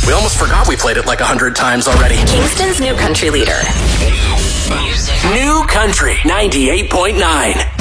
We almost forgot we played it like 100 times already. Kingston's new country leader. New Country 98.9.